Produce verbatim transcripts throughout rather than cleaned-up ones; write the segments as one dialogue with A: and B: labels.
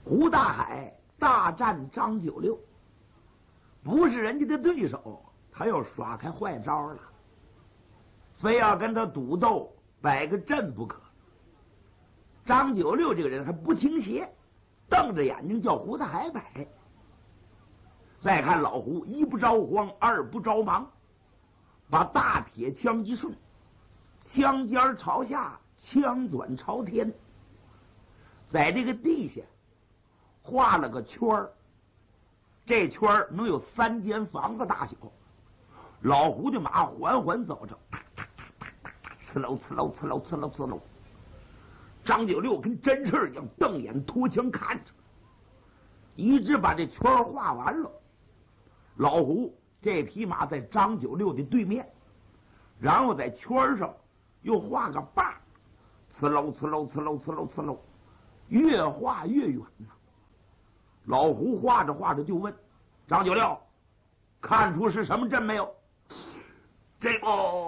A: 胡大海大战张九六，不是人家的对手，他又耍开坏招了，非要跟他赌斗，摆个阵不可。张九六这个人还不倾斜，瞪着眼睛叫胡大海摆。再看老胡，一不着慌，二不着忙，把大铁枪一顺，枪尖朝下，枪短朝天，在这个地下画了个圈儿，这圈儿能有三间房子大小。老胡的马缓缓走着，呲溜呲溜呲溜呲溜呲溜。张九六跟真事一样，瞪眼拖枪看着，一直把这圈画完了。老胡这匹马在张九六的对面，然后在圈上又画个把，呲溜呲溜呲溜呲溜呲溜，越画越远呢。老胡画着画着就问张九六：“看出是什么阵没有？”这个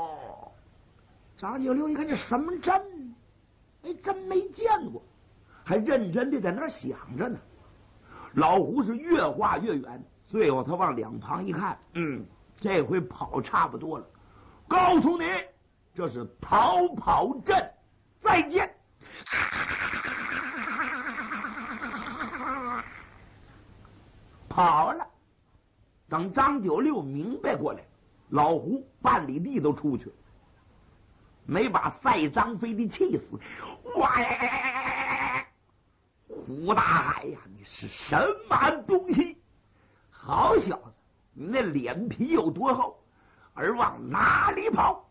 A: 张九六一看这什么阵，哎，真没见过，还认真的在那儿想着呢。老胡是越画越远，最后他往两旁一看，嗯，这回跑差不多了。告诉你，这是逃跑阵，再见。跑了。等张九六明白过来，老胡半里地都出去了，没把赛张飞的气死。哇呀！胡大海呀，你是什么东西？好小子，你那脸皮有多厚，而往哪里跑？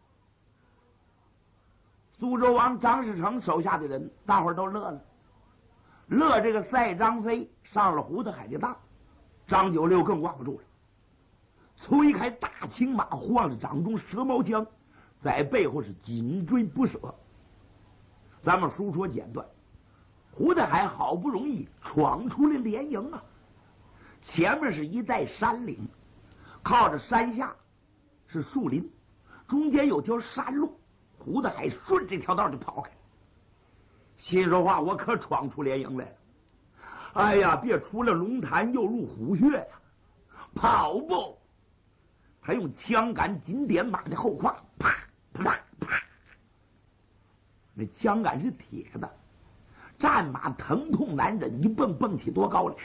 A: 苏州王张士诚手下的人，大伙儿都乐了，乐这个赛张飞上了胡大海的当。张九六更挂不住了，催开大青马，晃着掌中蛇矛枪，在背后是紧追不舍。咱们书说简短，胡大海好不容易闯出了连营啊！前面是一带山岭，靠着山下是树林，中间有条山路。胡大海顺这条道就跑开，心说话：我可闯出连营来了！哎呀，别出了龙潭又入虎穴呀！跑不！他用枪杆紧点马的后胯，啪啪啪！那枪杆是铁的，战马疼痛难忍，一蹦蹦起多高来！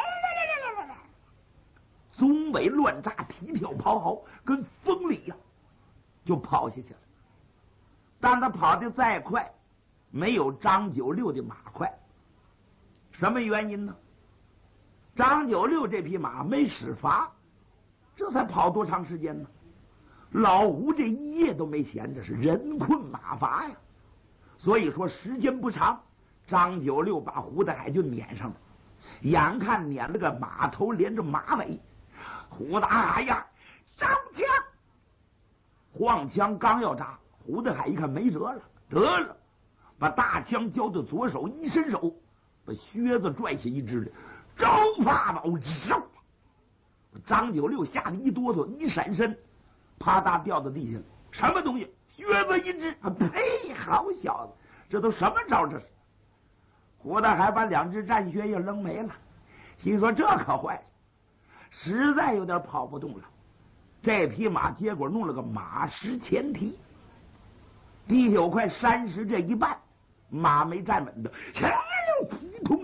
A: 鬃尾乱炸，蹄跳咆哮，跟风里一样，就跑下去了。但他跑得再快，没有张九六的马快。什么原因呢？张九六这匹马没使罚，这才跑多长时间呢？老胡这一夜都没闲着，是人困马乏呀。所以说时间不长，张九六把胡大海就撵上了，眼看撵了个马头连着马尾。胡大海呀，上枪！晃枪刚要扎，胡大海一看没辙了，得了，把大枪交到左手，一伸手把靴子拽下一只来，招法宝嗖！张九六吓得一哆嗦，一闪身，啪嗒掉到地下了。什么东西？靴子一只！呸！好小子，这都什么招？这是！胡大海把两只战靴也扔没了，心说这可坏了，实在有点跑不动了。这匹马结果弄了个马失前蹄，地下有块山石，这一绊，马没站稳的，扑通，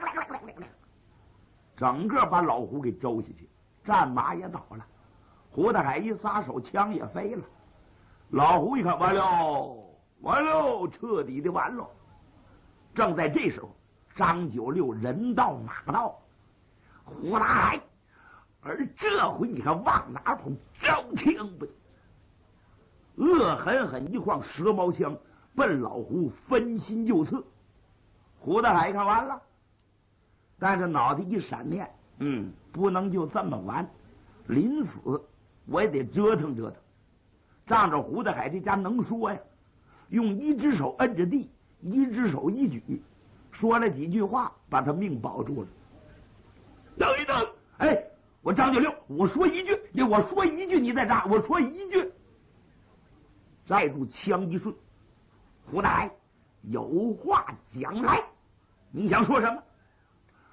A: 整个把老胡给周下去，战马也倒了。胡大海一撒手，枪也飞了。老胡一看，完喽，完喽，彻底的完喽。正在这时候，张九六人到马到，胡大海，而这回你看往哪跑，招听不得，恶狠狠一晃蛇矛枪，奔老胡分心就刺。胡大海看完了，但是脑袋一闪念，嗯，不能就这么完，临死我也得折腾折腾。仗着胡大海这家能说呀，用一只手摁着地，一只手一举，说了几句话，把他命保住了。等一等，哎，我张九六，我说一句，我说一句，你再扎，我说一句。再住枪一顺，胡大海有话讲来，你想说什么？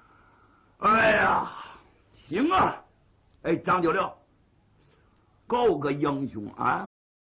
A: 行啊！哎，张九六，够个英雄啊！